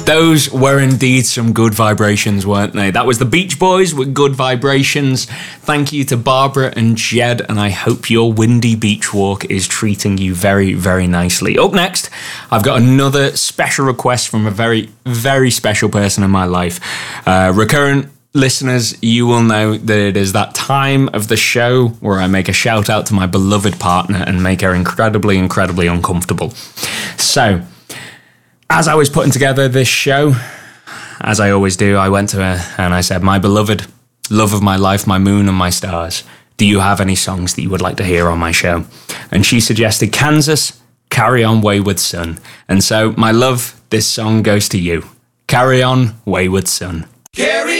Those were indeed some good vibrations, weren't they? That was the Beach Boys with Good Vibrations. Thank you to Barbara and Jed, and I hope your windy beach walk is treating you very, very nicely. Up next, I've got another special request from a very, very special person in my life. Recurrent listeners, you will know that it is that time of the show where I make a shout out to my beloved partner and make her incredibly, incredibly uncomfortable. So, as I was putting together this show, as I always do, I went to her and I said, my beloved, love of my life, my moon and my stars, do you have any songs that you would like to hear on my show? And she suggested Kansas, Carry On Wayward Son. And so, my love, this song goes to you. Carry On Wayward Son.